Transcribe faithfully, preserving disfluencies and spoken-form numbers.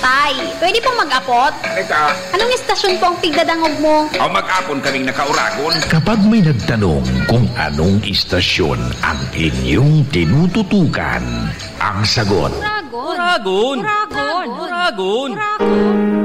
Tay, pwede pong mag-apot? Eka, Anong istasyon po ang tigdadangog mo? o mag-apon kaming nakauragon. Kapag may nagtanong kung anong istasyon ang inyong tinututukan, ang sagot, Uragon. Uragon. Uragon. Uragon. Uragon.